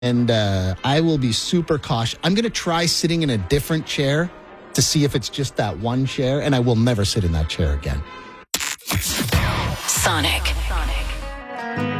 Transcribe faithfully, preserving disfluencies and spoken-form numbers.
And uh, I will be super cautious. I'm going to try sitting in a different chair to see if it's just that one chair, and I will never sit in that chair again. Sonic.